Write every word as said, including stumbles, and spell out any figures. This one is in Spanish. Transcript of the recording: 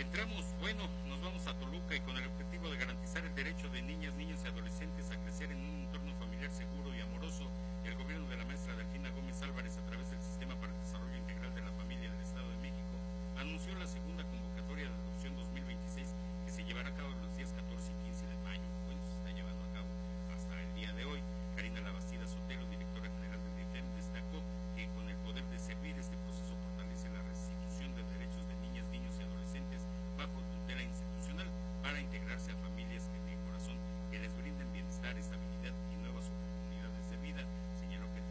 entramos, bueno, nos vamos a Toluca y con el objetivo de garantizar el derecho de niñas, niños y adolescentes a crecer en un entorno familiar seguro y amoroso, el gobierno de la